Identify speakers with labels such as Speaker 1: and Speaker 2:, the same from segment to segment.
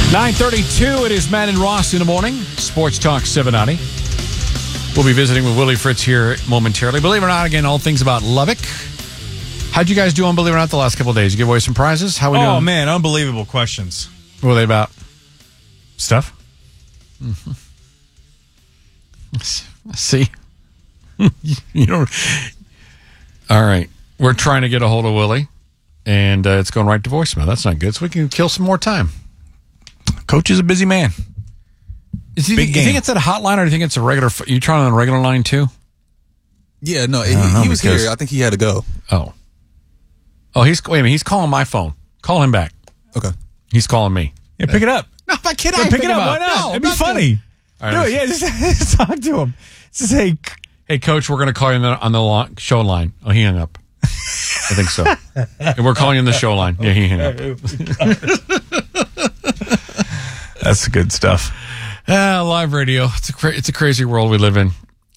Speaker 1: 9:32, it is Matt and Ross in the morning. Sports Talk 790. We'll be visiting with Willie Fritz here momentarily. Believe it or not, again, all things about Lubbock. How'd you guys do on Believe It or Not the last couple of days? You give away some prizes? How we doing?
Speaker 2: Oh, man, unbelievable questions.
Speaker 1: What were they about?
Speaker 2: Stuff?
Speaker 1: Mm-hmm. See? You know. All right. We're trying to get a hold of Willie, and it's going right to voicemail. That's not good. So we can kill some more time.
Speaker 2: Coach is a busy man.
Speaker 1: You think it's at a hotline, or do you think it's a regular? You trying on a regular line too?
Speaker 3: Yeah, no, he was here. I think he had to go.
Speaker 1: Oh, wait a minute. He's calling my phone. Call him back.
Speaker 3: Okay.
Speaker 1: He's calling me.
Speaker 2: Yeah, pick it up.
Speaker 1: No, my kid.
Speaker 2: Pick it up. Why not?
Speaker 1: No,
Speaker 2: it'd be funny.
Speaker 1: All right,
Speaker 2: do it. Yeah, just talk to him. Just say,
Speaker 1: "Hey, Coach, we're going to call you on the show line." Oh, he hung up. I think so. And we're calling you on the show line. Yeah, he hung up.
Speaker 2: That's good stuff.
Speaker 1: Live radio. It's a crazy world we live in.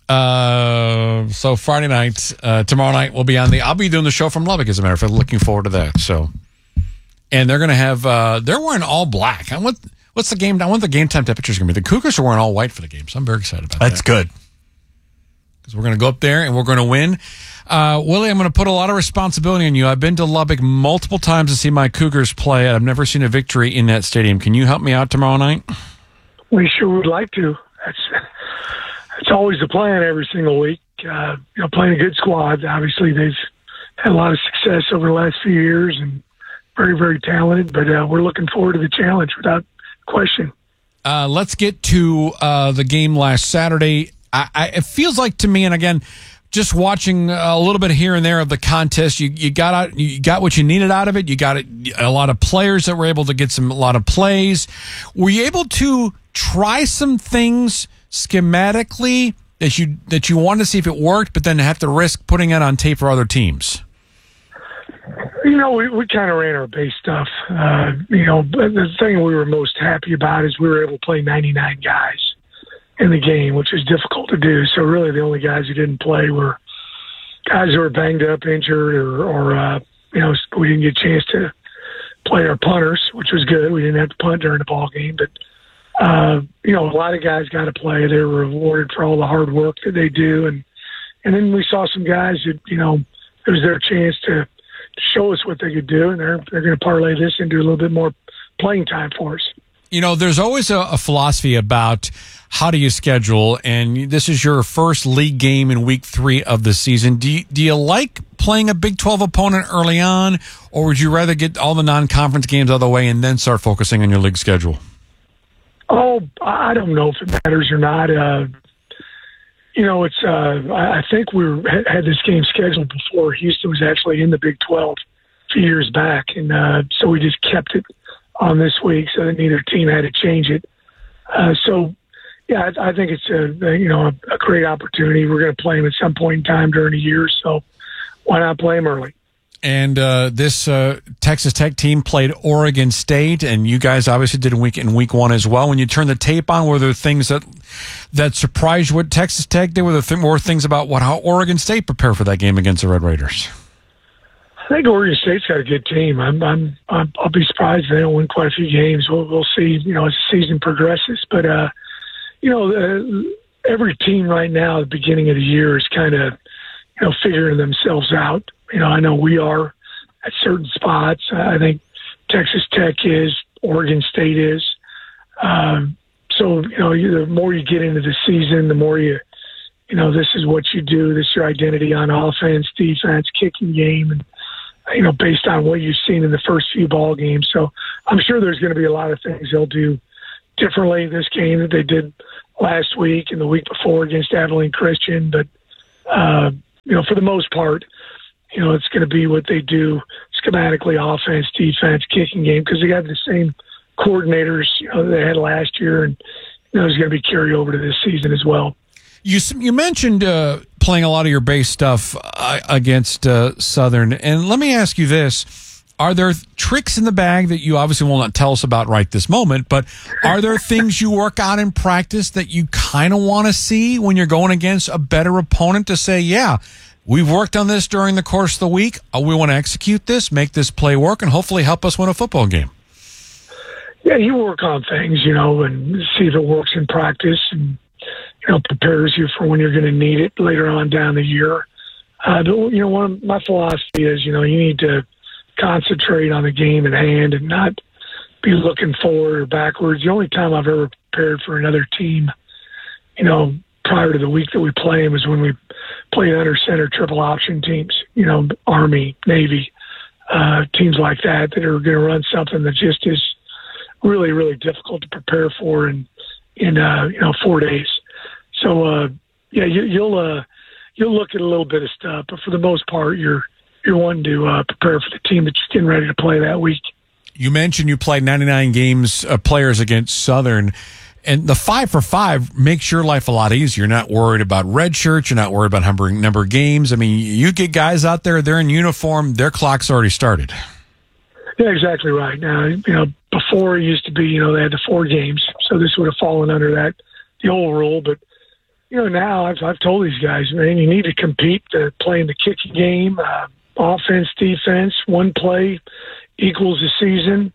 Speaker 1: So Friday night, tomorrow night I'll be doing the show from Lubbock, as a matter of fact. Looking forward to that. So, and they're going to have, they're wearing all black. What's the game? I want the game time temperatures going to be. The Cougars are wearing all white for the game, so I'm very excited about that.
Speaker 2: That's good.
Speaker 1: Because we're going to go up there and we're going to win. Willie, I'm going to put a lot of responsibility on you. I've been to Lubbock multiple times to see my Cougars play. I've never seen a victory in that stadium. Can you help me out tomorrow night?
Speaker 4: We sure would like to. That's always the plan every single week. Playing a good squad. Obviously, they've had a lot of success over the last few years and very, very talented. But we're looking forward to the challenge without question.
Speaker 1: Let's get to the game last Saturday. It feels like to me, and again, just watching a little bit here and there of the contest, you got what you needed out of it. You got a lot of players that were able to get a lot of plays. Were you able to try some things schematically that you wanted to see if it worked, but then have to risk putting it on tape for other teams?
Speaker 4: We kind of ran our base stuff. But the thing we were most happy about is we were able to play 99 guys in the game, which is difficult to do. So really the only guys who didn't play were guys who were banged up, injured, or we didn't get a chance to play our punters, which was good. We didn't have to punt during the ball game, but a lot of guys got to play. They were rewarded for all the hard work that they do. And then we saw some guys that, it was their chance to show us what they could do, and they're going to parlay this into a little bit more playing time for us.
Speaker 1: There's always a philosophy about how do you schedule, and this is your first league game in week 3 of the season. Do you like playing a Big 12 opponent early on, or would you rather get all the non-conference games out of the way and then start focusing on your league schedule?
Speaker 4: Oh, I don't know if it matters or not. I think we had this game scheduled before Houston was actually in the Big 12 a few years back, and so we just kept it on this week so that neither team had to change it. I think it's a great opportunity. We're going to play them at some point in time during the year, so why not play them early?
Speaker 1: And this Texas Tech team played Oregon State, and you guys obviously did in week 1 as well. When you turned the tape on, were there things that surprised you what Texas Tech did? Were there more things about how Oregon State prepared for that game against the Red Raiders?
Speaker 4: I think Oregon State's got a good team. I'll be surprised if they don't win quite a few games. We'll see, as the season progresses. But every team right now at the beginning of the year is kind of figuring themselves out. I know we are at certain spots. I think Texas Tech is, Oregon State is. The more you get into the season, the more this is what you do. This is your identity on offense, defense, kicking game, and based on what you've seen in the first few ball games. So I'm sure there's going to be a lot of things they'll do differently this game that they did last week and the week before against Abilene Christian. But, for the most part, it's going to be what they do schematically, offense, defense, kicking game, because they got the same coordinators they had last year, and there's going to be carryover to this season as well.
Speaker 1: You mentioned playing a lot of your base stuff against Southern, and let me ask you this. Are there tricks in the bag that you obviously will not tell us about right this moment, but are there things you work out in practice that you kind of want to see when you're going against a better opponent to say, yeah, we've worked on this during the course of the week. We want to execute this, make this play work, and hopefully help us win a football game?
Speaker 4: Yeah, you work on things, and see if it works in practice, and prepares you for when you're going to need it later on down the year. But one of my philosophy is, you need to concentrate on the game at hand and not be looking forward or backwards. The only time I've ever prepared for another team, prior to the week that we play them, is when we played under center triple option teams, Army, Navy, teams like that are going to run something that just is really, really difficult to prepare for in 4 days. So, you'll look at a little bit of stuff, but for the most part, you're wanting to prepare for the team that you're getting ready to play that week.
Speaker 1: You mentioned you played 99 games players against Southern, and the 5-for-5 makes your life a lot easier. You're not worried about red shirts. You're not worried about number of games. I mean, you get guys out there, they're in uniform, their clock's already started.
Speaker 4: Yeah, exactly right. Now, before it used to be, they had the 4 games, so this would have fallen under the old rule. But, now I've told these guys, man, you need to compete to play in the kicking game, offense, defense. 1 play equals a season.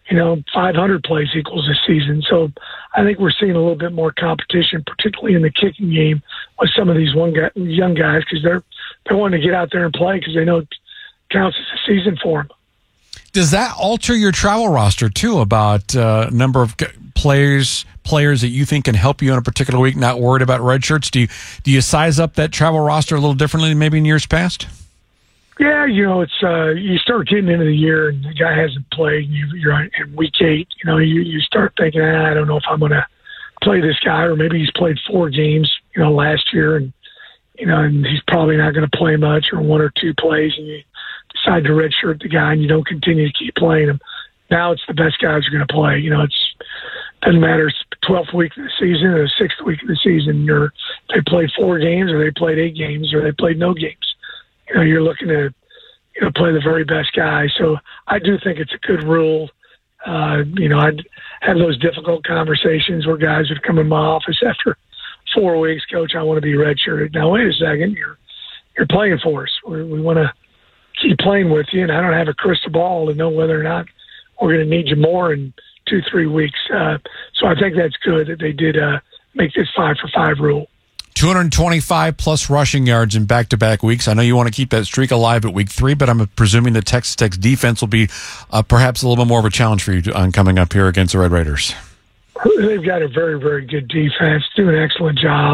Speaker 4: 500 plays equals a season. So I think we're seeing a little bit more competition, particularly in the kicking game with some of these young guys, because they're wanting to get out there and play because they know it counts as a season for them.
Speaker 1: Does that alter your travel roster too, about number of players that you think can help you in a particular week, not worried about red shirts? Do you size up that travel roster a little differently than maybe in years past?
Speaker 4: Yeah, it's you start getting into the year and the guy hasn't played. You're in week 8. You start thinking, I don't know if I'm going to play this guy, or maybe he's played 4 games, last year, and and he's probably not going to play much, or 1 or 2 plays, and you decide to redshirt the guy and you don't continue to keep playing him. Now it's the best guys are going to play. Doesn't matter. It's the 12th week of the season or the 6th week of the season. They played 4 games, or they played 8 games, or they played no games. You're looking to play the very best guy. So I do think it's a good rule. I'd have those difficult conversations where guys would come in my office after 4 weeks, Coach, I want to be redshirted. Now, wait a second. You're playing for us. We want to keep playing with you, and I don't have a crystal ball to know whether or not we're going to need you more in 2-3 weeks. So I think that's good that they did make this 5-for-5 rule.
Speaker 1: 225 plus rushing yards in back-to-back weeks. I know you want to keep that streak alive at week 3, but I'm presuming the Texas Tech's defense will be perhaps a little bit more of a challenge for you on coming up here against the Red Raiders.
Speaker 4: They've got a very, very good defense. Do an excellent job.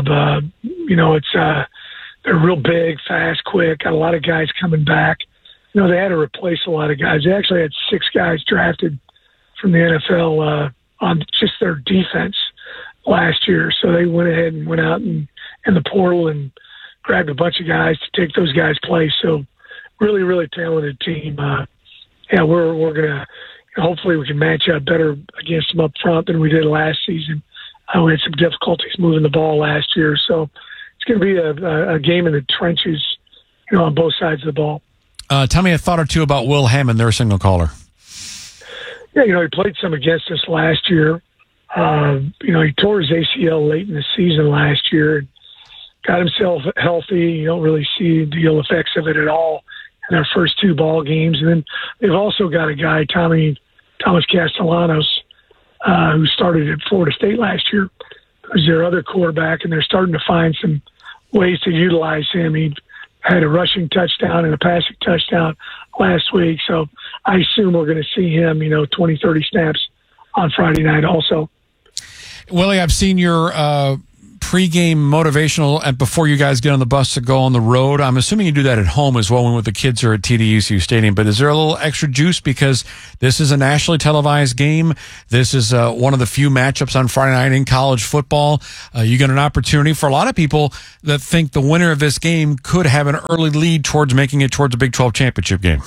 Speaker 4: They're real big, fast, quick. Got a lot of guys coming back. They had to replace a lot of guys. They actually had 6 guys drafted from the NFL on just their defense last year. So they went ahead and went out in the portal and grabbed a bunch of guys to take those guys' place. So really, really talented team. We're going to hopefully we can match up better against them up front than we did last season. We had some difficulties moving the ball last year. So it's going to be a game in the trenches, on both sides of the ball.
Speaker 1: Tell me a thought or two about Will Hammond, their single caller.
Speaker 4: Yeah, he played some against us last year. He tore his ACL late in the season last year and got himself healthy. You don't really see the ill effects of it at all in their first 2 ball games. And then they've also got a guy, Thomas Castellanos, who started at Florida State last year, who's their other quarterback, and they're starting to find some ways to utilize him. He had a rushing touchdown and a passing touchdown last week, so I assume we're going to see him, 20, 30 snaps on Friday night also.
Speaker 1: Willie, I've seen your pregame motivational and before you guys get on the bus to go on the road. I'm assuming you do that at home as well when the kids are at TDUCU Stadium. But is there a little extra juice because this is a nationally televised game? This is one of the few matchups on Friday night in college football. You get an opportunity for a lot of people that think the winner of this game could have an early lead towards making it towards a Big 12 championship game.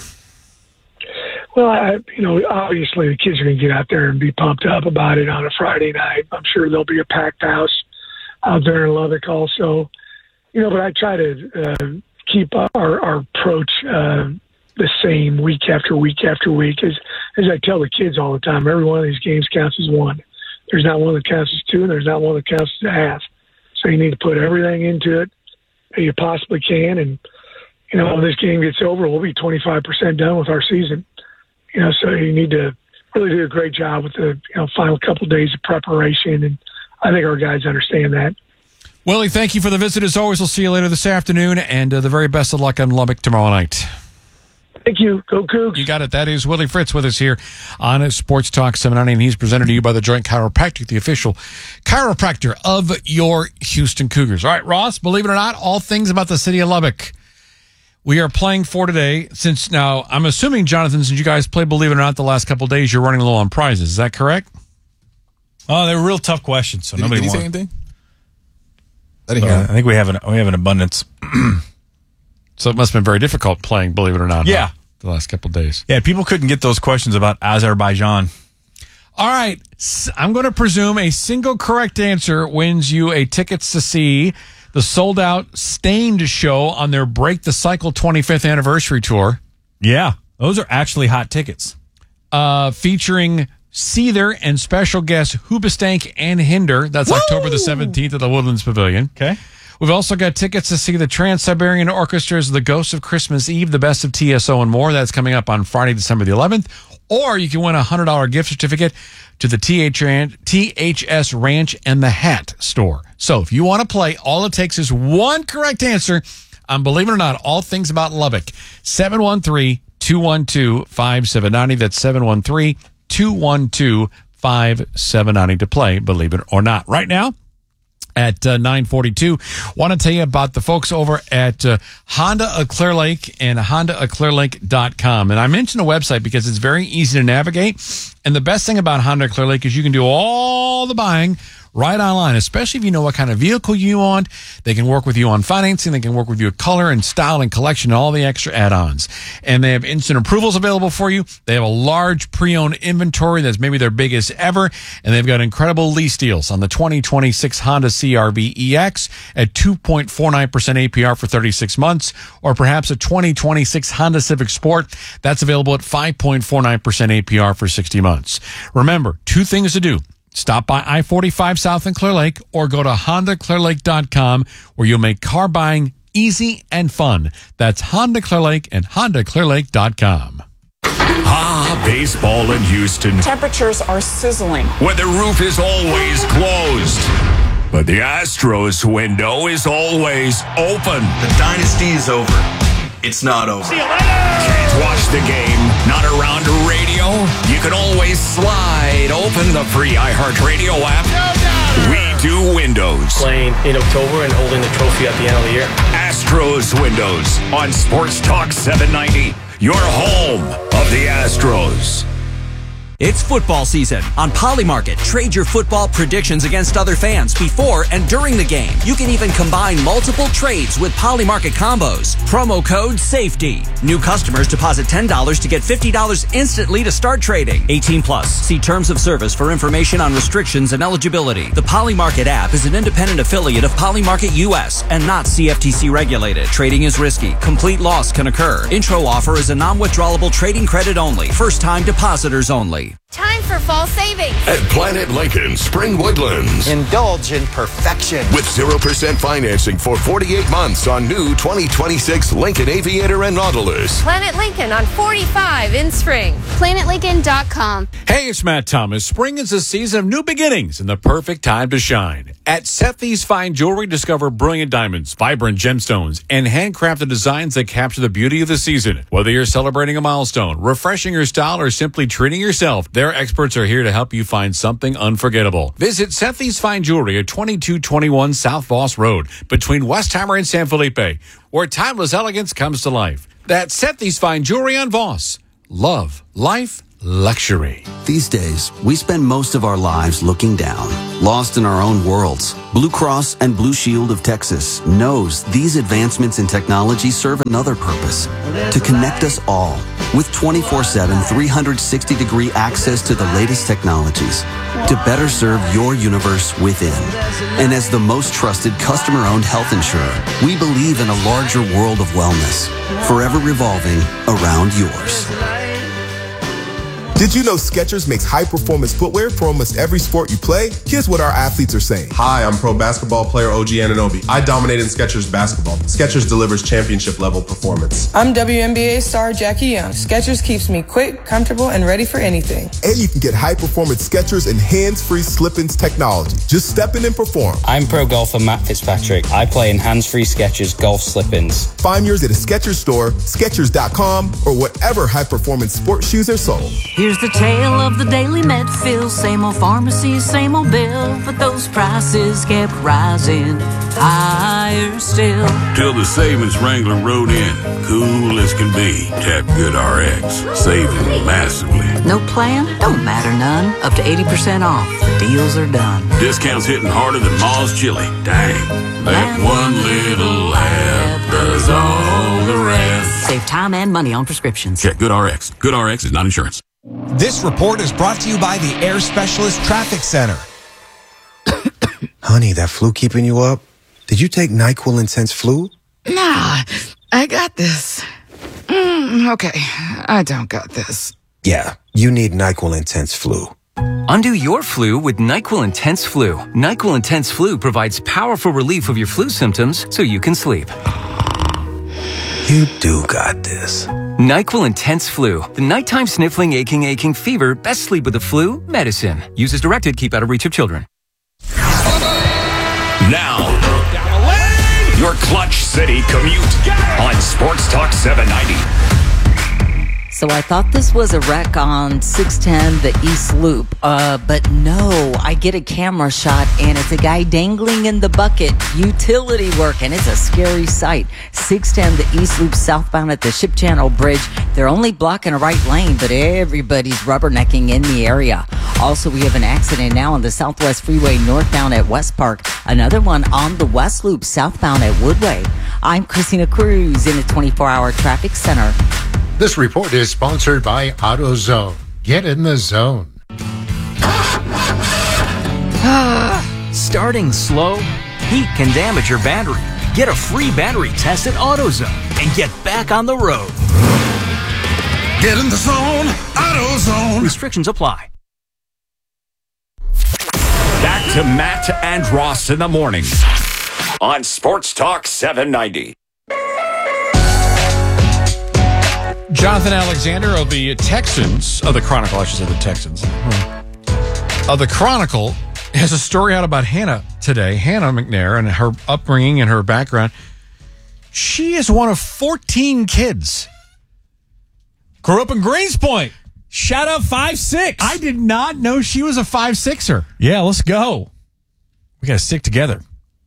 Speaker 4: Well, obviously the kids are going to get out there and be pumped up about it on a Friday night. I'm sure there'll be a packed house out there in Lubbock also. But I try to keep our approach the same week after week after week. As I tell the kids all the time, every one of these games counts as 1. There's not one that counts as 2, and there's not one that counts as a half. So you need to put everything into it that you possibly can. And, when this game gets over, we'll be 25% done with our season. So you need to really did a great job with the final couple of days of preparation, and I think our guys understand that.
Speaker 1: Willie, thank you for the visit as always. We'll see you later this afternoon, and the very best of luck on Lubbock tomorrow night.
Speaker 4: Thank you. Go Cougs.
Speaker 1: You got it. That is Willie Fritz with us here on Sports Talk 790, and he's presented to you by the Joint Chiropractic, the official chiropractor of your Houston Cougars. All right, Ross, believe it or not, all things about the city of Lubbock. We are playing for today. Since now, I'm assuming, Jonathan, since you guys played, believe it or not, the last couple of days, you're running low on prizes. Is that correct?
Speaker 2: Oh, they're real tough questions, so nobody
Speaker 3: did he
Speaker 2: won.
Speaker 3: say anything? I didn't hear
Speaker 2: I think we have an abundance.
Speaker 1: So it must have been very difficult playing, believe it or not.
Speaker 2: Yeah.
Speaker 1: Huh? The last couple of days.
Speaker 2: Yeah, people couldn't get those questions about Azerbaijan.
Speaker 1: All right. I'm going to presume a single correct answer wins you a tickets to see the sold-out Stained show on their Break the Cycle 25th anniversary tour.
Speaker 2: Yeah, those are actually hot tickets.
Speaker 1: Featuring Seether and special guests Hoobastank and Hinder. That's October the 17th at the Woodlands Pavilion.
Speaker 2: Okay.
Speaker 1: We've also got tickets to see the Trans-Siberian Orchestra's The Ghost of Christmas Eve, The Best of TSO, and more. That's coming up on Friday, December the 11th. Or you can win a $100 gift certificate to the THS Ranch and the Hat store. So if you want to play, all it takes is one correct answer on, believe it or not, all things about Lubbock. 713-212-5790. That's 713-212-5790 to play, believe it or not. Right now, at 9:42, want to tell you about the folks over at Honda of Clear Lake and HondaofClearLake.com. And I mentioned the website because it's very easy to navigate. And the best thing about Honda of Clear Lake is you can do all the buying right online, especially if you know what kind of vehicle you want. They can work with you on financing. They can work with you with color and style and collection and all the extra add-ons. And they have instant approvals available for you. They have a large pre-owned inventory that's maybe their biggest ever. And they've got incredible lease deals on the 2026 Honda CR-V EX at 2.49% APR for 36 months, or perhaps a 2026 Honda Civic Sport that's available at 5.49% APR for 60 months. Remember, two things to do. Stop by I-45 South in Clear Lake or go to HondaClearLake.com where you'll make car buying easy and fun. That's Honda Clear Lake and HondaClearLake.com.
Speaker 5: Baseball in Houston.
Speaker 6: Temperatures are sizzling.
Speaker 5: Where the roof is always closed. But the Astros window is always open.
Speaker 7: The dynasty is over. It's not over.
Speaker 5: Can't watch the game, not around radio? You can always slide open the free iHeartRadio app. We do windows.
Speaker 8: Playing in October and holding the trophy at the end of the year.
Speaker 5: Astros Windows on Sports Talk 790. Your home of the Astros.
Speaker 9: It's football season. On Polymarket, trade your football predictions against other fans before and during the game. You can even combine multiple trades with Polymarket combos. Promo code SAFETY. New customers deposit $10 to get $50 instantly to start trading. 18 plus. See terms of service for information on restrictions and eligibility. The Polymarket app is an independent affiliate of Polymarket US and not CFTC regulated. Trading is risky. Complete loss can occur. Intro offer is a non-withdrawable trading credit only. First time depositors only.
Speaker 10: Time for fall savings
Speaker 11: at Planet Lincoln Spring Woodlands.
Speaker 12: Indulge in perfection
Speaker 11: with 0% financing for 48 months on new 2026 Lincoln Aviator and Nautilus.
Speaker 10: Planet Lincoln on 45 in Spring. PlanetLincoln.com.
Speaker 1: Hey, it's Matt Thomas. Spring is a season of new beginnings and the perfect time to shine. At Sethi's Fine Jewelry, discover brilliant diamonds, vibrant gemstones, and handcrafted designs that capture the beauty of the season. Whether you're celebrating a milestone, refreshing your style, or simply treating yourself, their experts are here to help you find something unforgettable. Visit Sethi's Fine Jewelry at 2221 South Voss Road, between Westheimer and San Felipe, where timeless elegance comes to life. That's Sethi's Fine Jewelry on Voss. Love, life, luxury.
Speaker 13: These days, we spend most of our lives looking down, lost in our own worlds. Blue Cross and Blue Shield of Texas knows these advancements in technology serve another purpose, to connect us all with 24/7, 360-degree access to the latest technologies to better serve your universe within. And as the most trusted customer-owned health insurer, we believe in a larger world of wellness, forever revolving around yours.
Speaker 14: Did you know Skechers makes high-performance footwear for almost every sport you play? Here's what our athletes are saying.
Speaker 15: Hi, I'm pro basketball player OG Anunoby. I dominate in Skechers basketball. Skechers delivers championship-level performance.
Speaker 16: I'm WNBA star Jackie Young. Skechers keeps me quick, comfortable, and ready for anything.
Speaker 14: And you can get high-performance Skechers and hands-free slip-ins technology. Just step in and perform.
Speaker 17: I'm pro golfer Matt Fitzpatrick. I play in hands-free Skechers golf slip-ins.
Speaker 14: Find yours at a Skechers store, Skechers.com, or whatever high-performance sports shoes are sold.
Speaker 18: Here's the tale of the daily Medfield. Same old pharmacy, same old bill, but those prices kept rising higher still.
Speaker 19: Till the savings Wrangler rode in, cool as can be. Tap Good RX, saving massively.
Speaker 18: No plan? Don't matter none. Up to 80% off. The deals are done.
Speaker 19: Discounts hitting harder than Ma's chili. Dang, that one little app does all the rest.
Speaker 18: Save time and money on prescriptions.
Speaker 19: Check Good RX. Good RX is not insurance.
Speaker 20: This report is brought to you by the Air Specialist Traffic Center.
Speaker 21: Honey, that flu keeping you up? Did you take NyQuil Intense Flu?
Speaker 22: Nah, I got this. Okay, I don't got this.
Speaker 21: Yeah, you need NyQuil Intense Flu.
Speaker 23: Undo your flu with NyQuil Intense Flu. NyQuil Intense Flu provides powerful relief of your flu symptoms so you can sleep.
Speaker 21: You do got this.
Speaker 23: NyQuil Intense Flu. The nighttime sniffling, aching fever. Best sleep with the flu medicine. Use as directed. Keep out of reach of children.
Speaker 5: Now, your Clutch City commute on Sports Talk 790.
Speaker 24: So I thought this was a wreck on 610, the East Loop. But no, I get a camera shot and it's a guy dangling in the bucket. Utility work, and it's a scary sight. 610, the East Loop southbound at the Ship Channel Bridge. They're only blocking a right lane, but everybody's rubbernecking in the area. Also, we have an accident now on the Southwest Freeway northbound at West Park. Another one on the West Loop southbound at Woodway. I'm Christina Cruz in the 24-hour traffic center.
Speaker 25: This report is sponsored by AutoZone. Get in the zone.
Speaker 9: Starting slow? Heat can damage your battery. Get a free battery test at AutoZone and get back on the road.
Speaker 5: Get in the zone, AutoZone.
Speaker 9: Restrictions apply.
Speaker 5: Back to Matt and Ross in the morning on Sports Talk 790.
Speaker 1: Jonathan Alexander of the Texans, of the Chronicle, I should say the Texans, of the Chronicle, has a story out about Hannah today. Hannah McNair and her upbringing and her background. She is one of 14 kids.
Speaker 2: Grew up in Greenspoint. Shout out 5'6".
Speaker 1: I did not know she was a 5'6"er.
Speaker 2: Yeah, let's go. We got to stick together.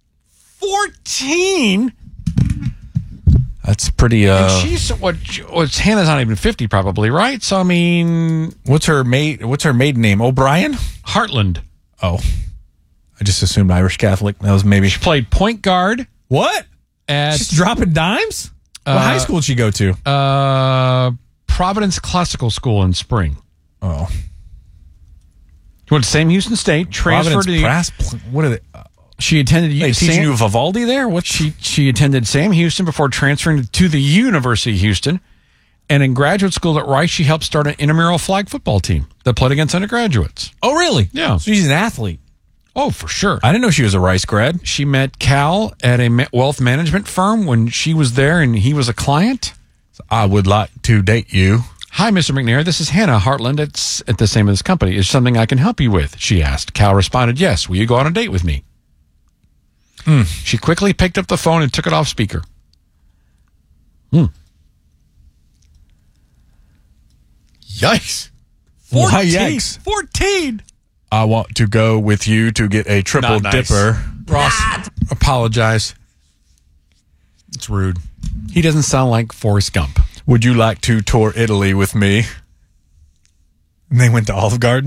Speaker 1: 14?
Speaker 2: That's pretty.
Speaker 1: And she's what's Hannah's not even 50, probably, right? So I mean,
Speaker 2: what's her maiden name? O'Brien?
Speaker 1: Heartland.
Speaker 2: Oh, I just assumed Irish Catholic. That was maybe.
Speaker 1: She played point guard.
Speaker 2: What? She's dropping dimes. What high school did she go to?
Speaker 1: Providence Classical School in Spring.
Speaker 2: Oh,
Speaker 1: she went to Sam Houston State. Transferred to
Speaker 2: what are they?
Speaker 1: She attended.
Speaker 2: Teaching you Vivaldi there? What?
Speaker 1: She attended Sam Houston before transferring to the University of Houston, and in graduate school at Rice, she helped start an intramural flag football team that played against undergraduates.
Speaker 2: Oh, really?
Speaker 1: Yeah.
Speaker 2: So she's an athlete.
Speaker 1: Oh, for sure.
Speaker 2: I didn't know she was a Rice grad.
Speaker 1: She met Cal at a wealth management firm when she was there, and he was a client.
Speaker 2: I would like to date you.
Speaker 1: Hi, Mr. McNair. This is Hannah Heartland at the same of this company. Is something I can help you with? She asked. Cal responded, yes. Will you go on a date with me? She quickly picked up the phone and took it off speaker.
Speaker 2: Yikes.
Speaker 1: 14.
Speaker 2: Why yikes?
Speaker 1: 14.
Speaker 2: I want to go with you to get a triple dipper.
Speaker 1: Ross, apologize. It's rude. He doesn't sound like Forrest Gump.
Speaker 2: Would you like to tour Italy with me? And they went to Olive Garden.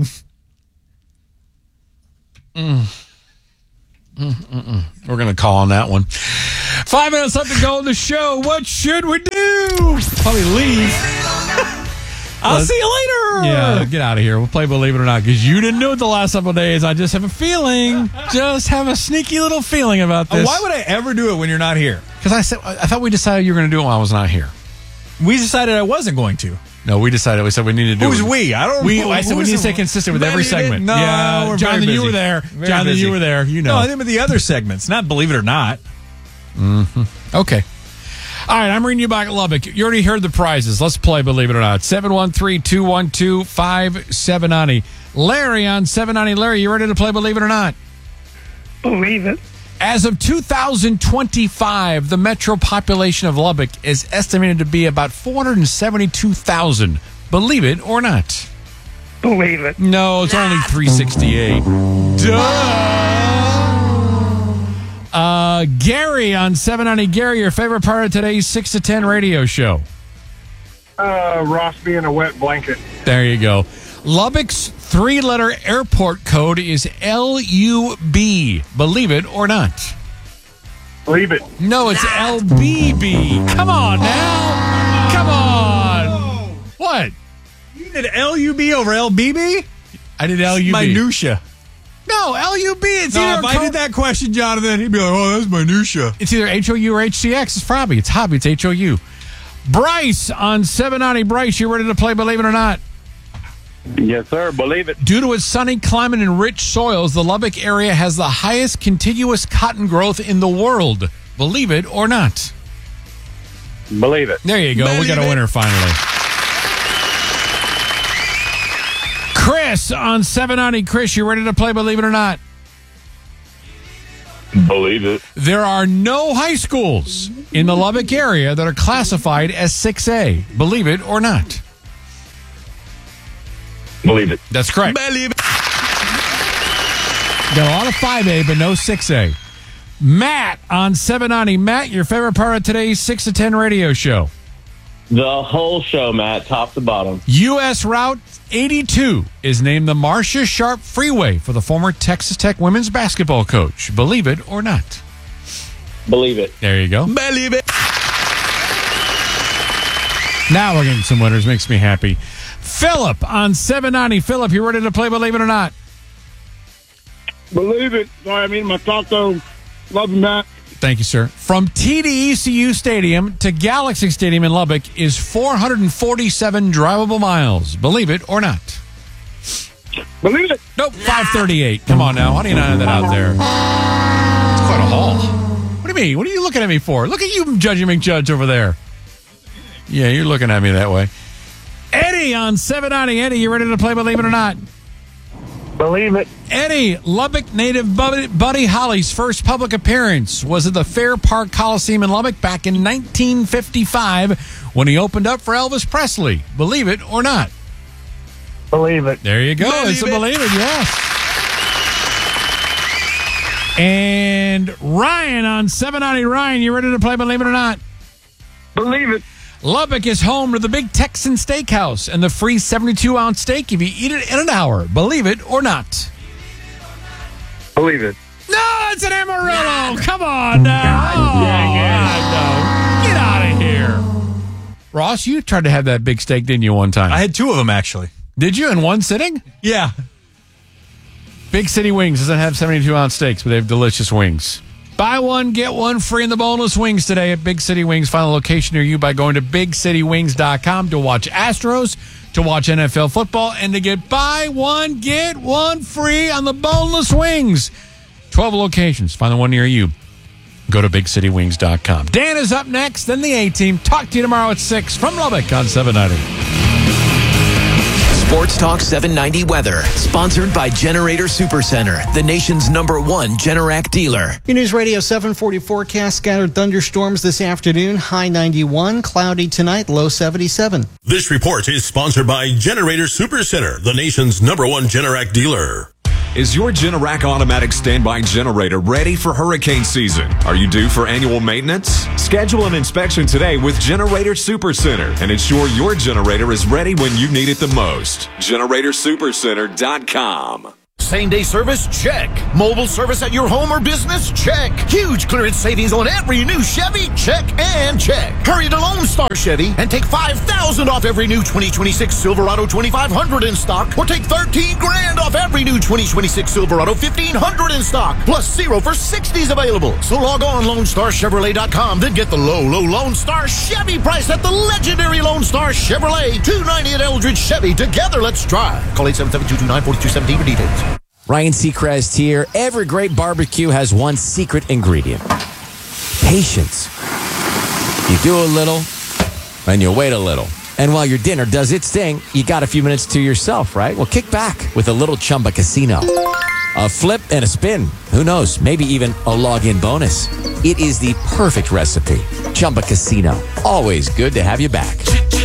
Speaker 1: We're going to call on that one. 5 minutes left to go on the show. What should we do? Probably leave.
Speaker 2: I'll see you later.
Speaker 1: Yeah, get out of here. We'll play Believe It or Not because you didn't do it the last couple of days. I just have a feeling. Just have a sneaky little feeling about this.
Speaker 2: Why would I ever do it when you're not here?
Speaker 1: Because I thought we decided you were going to do it while I was not here.
Speaker 2: We decided I wasn't going to.
Speaker 1: No, we decided. We said we need to do.
Speaker 2: Who's we? I don't know.
Speaker 1: I said we need to stay consistent with every segment.
Speaker 2: No,
Speaker 1: yeah,
Speaker 2: we're
Speaker 1: Jonathan,
Speaker 2: very
Speaker 1: you were
Speaker 2: busy.
Speaker 1: there.
Speaker 2: Very
Speaker 1: Jonathan,
Speaker 2: busy.
Speaker 1: you were there. You know.
Speaker 2: No, I think with the other segments, not Believe It or Not.
Speaker 1: Mm-hmm. Okay. All right, I'm reading you back at Lubbock. You already heard the prizes. Let's play, believe it or not. 713-212-5790. Larry on 790. Larry, you ready to play, believe it or not?
Speaker 3: Believe it.
Speaker 1: As of 2025, the metro population of Lubbock is estimated to be about 472,000. Believe it or not?
Speaker 3: Believe it.
Speaker 1: No, it's only 368. Duh! Gary on 790. Gary, your favorite part of today's 6 to 10 radio show?
Speaker 3: Ross being a wet blanket.
Speaker 1: There you go. Lubbock's 3-letter airport code is LUB. Believe it or not?
Speaker 3: Believe it.
Speaker 1: No, it's LBB. Come on now. Come on. What?
Speaker 2: You did LUB over LBB?
Speaker 1: I did LUB.
Speaker 2: Minutia.
Speaker 1: No, LUB. It's either
Speaker 2: if I did that question, Jonathan, he'd be like, oh, that's minutia.
Speaker 1: It's either HOU or HCX. It's probably. It's hobby. It's HOU. Bryce on 790. Bryce, you ready to play, believe it or not?
Speaker 3: Yes, sir. Believe it.
Speaker 1: Due to its sunny climate and rich soils, the Lubbock area has the highest contiguous cotton growth in the world. Believe it or not?
Speaker 3: Believe it.
Speaker 1: There you go. We got a winner finally. Chris on 790. Chris, you ready to play, believe it or not?
Speaker 3: Believe it.
Speaker 1: There are no high schools in the Lubbock area that are classified as 6A. Believe it or not?
Speaker 3: Believe it.
Speaker 1: That's correct.
Speaker 2: Believe it.
Speaker 1: Got a lot of 5A, but no 6A. Matt on 790. Matt, your favorite part of today's 6 to 10 radio show?
Speaker 4: The whole show, Matt, top to bottom.
Speaker 1: U.S. Route 82 is named the Marcia Sharp Freeway for the former Texas Tech women's basketball coach. Believe it or not?
Speaker 4: Believe it.
Speaker 1: There you go.
Speaker 2: Believe it.
Speaker 1: Now we're getting some winners. Makes me happy. Philip on 790. Philip, you ready to play, believe it or not?
Speaker 3: Believe it. Sorry, I mean my taco. Love you, Matt.
Speaker 1: Thank you, sir. From TDECU Stadium to Galaxy Stadium in Lubbock is 447 drivable miles. Believe it or not?
Speaker 3: Believe it.
Speaker 1: Nope, 538. Come on now. How do you not have that out there? It's quite a haul. What do you mean? What are you looking at me for? Look at you, Judge McJudge over there. Yeah, you're looking at me that way. Eddie on 790. Eddie, you ready to play, believe it or not?
Speaker 3: Believe it.
Speaker 1: Eddie, Lubbock native Buddy Holly's first public appearance was at the Fair Park Coliseum in Lubbock back in 1955 when he opened up for Elvis Presley. Believe it or not?
Speaker 3: Believe it.
Speaker 1: There you go.
Speaker 2: Believe
Speaker 1: It's a
Speaker 2: it.
Speaker 1: believe it, yes. And Ryan on 790. Ryan, you ready to play, believe it or not?
Speaker 3: Believe it.
Speaker 1: Lubbock is home to the Big Texan Steakhouse and the free 72-ounce steak if you eat it in an hour. Believe it or not?
Speaker 3: Believe it.
Speaker 1: No, it's an Amarillo. Come on now. Oh, no. Get out of here. Ross, you tried to have that big steak, didn't you, one time?
Speaker 2: I had 2 of them, actually.
Speaker 1: Did you in one sitting?
Speaker 2: Yeah.
Speaker 1: Big City Wings doesn't have 72-ounce steaks, but they have delicious wings. Buy one, get one free in the boneless wings today at Big City Wings. Find a location near you by going to BigCityWings.com to watch Astros, to watch NFL football, and to get buy one, get one free on the boneless wings. 12 locations. Find the one near you. Go to BigCityWings.com. Dan is up next, then the A-Team. Talk to you tomorrow at 6 from Lubbock on 790.
Speaker 6: Sports Talk 790 weather, sponsored by Generator Supercenter, the nation's #1 Generac dealer.
Speaker 7: Your News Radio 740 forecast: scattered thunderstorms this afternoon, high 91, cloudy tonight, low 77.
Speaker 8: This report is sponsored by Generator Supercenter, the nation's #1 Generac dealer.
Speaker 26: Is your Generac automatic standby generator ready for hurricane season? Are you due for annual maintenance? Schedule an inspection today with Generator Supercenter and ensure your generator is ready when you need it the most. GeneratorSupercenter.com.
Speaker 5: Same-day service? Check. Mobile service at your home or business? Check. Huge clearance savings on every new Chevy? Check and check. Hurry to Lone Star Chevy and take $5,000 off every new 2026 Silverado 2500 in stock, or take $13,000 off every new
Speaker 10: 2026 Silverado 1500 in stock, plus 0 for 60s available. So log on LoneStarChevrolet.com to get the low Lone Star Chevy price at the legendary Lone Star Chevrolet. $290 at Eldridge Chevy. Together, let's drive. Call 877-229-4217 for details.
Speaker 11: Ryan Seacrest here. Every great barbecue has one secret ingredient. Patience. You do a little, and you wait a little. And while your dinner does its thing, you got a few minutes to yourself, right? Well, kick back with a little Chumba Casino. A flip and a spin. Who knows? Maybe even a log-in bonus. It is the perfect recipe. Chumba Casino. Always good to have you back.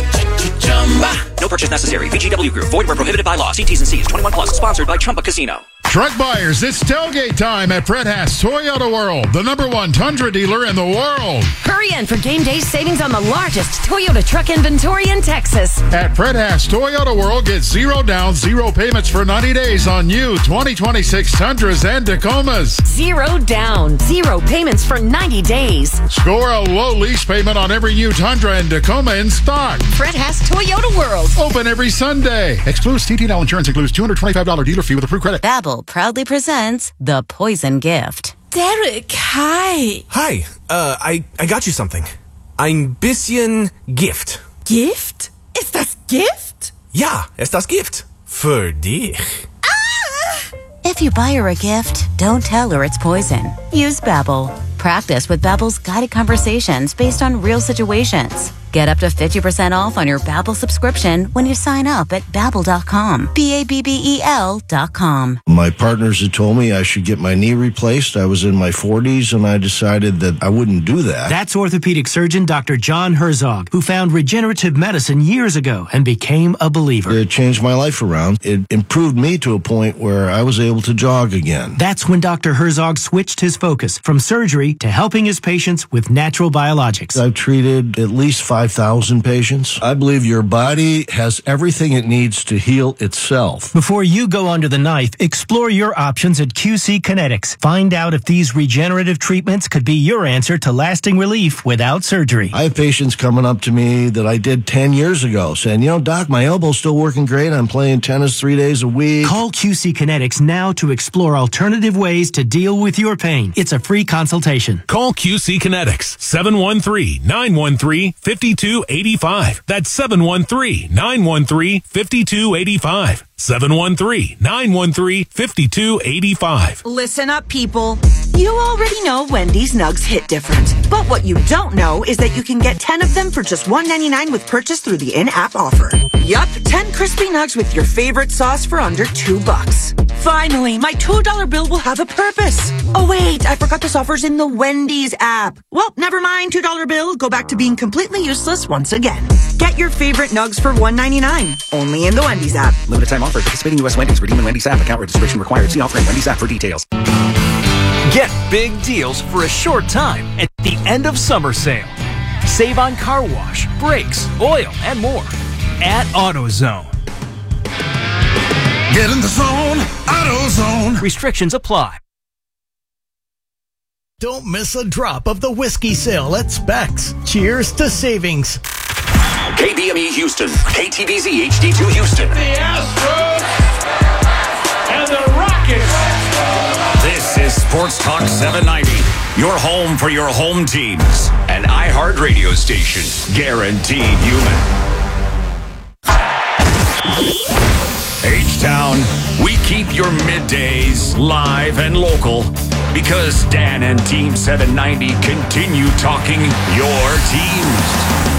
Speaker 9: No purchase necessary. VGW Group. Void where prohibited by law. See T's and C's. 21 plus. Sponsored by Chumba Casino.
Speaker 12: Truck buyers, it's tailgate time at Fred Haas Toyota World, the #1 Tundra dealer in the world.
Speaker 13: Hurry in for game day savings on the largest Toyota truck inventory in Texas.
Speaker 12: At Fred Haas Toyota World, get 0 down, 0 payments for 90 days on new 2026 Tundras and Tacomas.
Speaker 13: 0 down, 0 payments for 90 days.
Speaker 12: Score a low lease payment on every new Tundra and Tacoma in stock.
Speaker 13: Fred Haas Toyota World.
Speaker 12: Open every Sunday. Excludes TTL insurance, includes $225 dealer fee with approved credit.
Speaker 24: Babbel proudly presents The Poison Gift.
Speaker 15: Derek, hi.
Speaker 16: Hi, I got you something. Ein bisschen Gift.
Speaker 15: Gift? Ist das Gift?
Speaker 16: Ja, ist das Gift. Für dich.
Speaker 24: If you buy her a gift, don't tell her it's poison. Use Babbel. Practice with Babbel's guided conversations based on real situations. Get up to 50% off on your Babbel subscription when you sign up at Babbel.com. Babbel.com.
Speaker 27: My partners had told me I should get my knee replaced. I was in my 40s, and I decided that I wouldn't do that.
Speaker 28: That's orthopedic surgeon Dr. John Herzog, who found regenerative medicine years ago and became a believer.
Speaker 27: It changed my life around. It improved me to a point where I was able to jog again.
Speaker 28: That's when Dr. Herzog switched his focus from surgery to helping his patients with natural biologics.
Speaker 27: I've treated at least 5,000 patients. I believe your body has everything it needs to heal itself.
Speaker 28: Before you go under the knife, explore your options at QC Kinetics. Find out if these regenerative treatments could be your answer to lasting relief without surgery.
Speaker 27: I have patients coming up to me that I did 10 years ago saying, Doc, my elbow's still working great. I'm playing tennis 3 days a week.
Speaker 28: Call QC Kinetics now to explore alternative ways to deal with your pain. It's a free consultation.
Speaker 29: Call QC Kinetics, 713-913-5285. That's 713-913-5285. 713-913-5285.
Speaker 15: Listen up, people. You already know Wendy's Nugs hit different. But what you don't know is that you can get 10 of them for just $1.99 with purchase through the in-app offer. Yup, 10 crispy nugs with your favorite sauce for under $2. Finally, my $2 bill will have a purpose. Oh wait, I forgot this offer's in the Wendy's app. Well, never mind, $2 bill. Go back to being completely useless once again. Get your favorite nugs for $1.99. Only in the Wendy's app.
Speaker 9: Limited time offer. Participating U.S. Wendy's. Redeem in Wendy's app. Account registration required. See offer in Wendy's app for details.
Speaker 30: Get big deals for a short time at the end of summer sale. Save on car wash, brakes, oil, and more at AutoZone.
Speaker 12: Get in the zone, AutoZone.
Speaker 30: Restrictions apply.
Speaker 31: Don't miss a drop of the whiskey sale at Specs. Cheers to savings.
Speaker 5: KBME Houston, KTVZ HD2 Houston.
Speaker 19: The Astros and the Rockets.
Speaker 5: This is Sports Talk 790, your home for your home teams. An iHeart radio station, guaranteed human. H-Town, we keep your middays live and local because Dan and Team 790 continue talking your teams.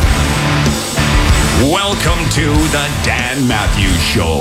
Speaker 5: Welcome to the Dan Matthews Show.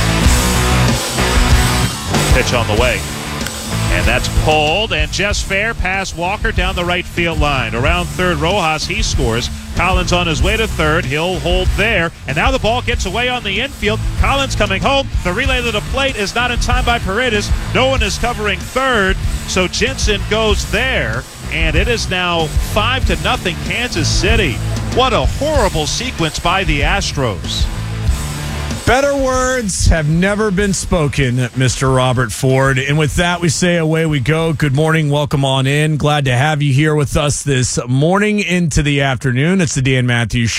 Speaker 32: Pitch on the way. And that's pulled, and Jess Fair past Walker down the right field line. Around third, Rojas, he scores. Collins on his way to third. He'll hold there. And now the ball gets away on the infield. Collins coming home. The relay to the plate is not in time by Paredes. No one is covering third, so Jensen goes there. And it is now 5-0 Kansas City. What a horrible sequence by the Astros.
Speaker 2: Better words have never been spoken, Mr. Robert Ford. And with that, we say away we go. Good morning. Welcome on in. Glad to have you here with us this morning into the afternoon. It's the Dan Matthews Show.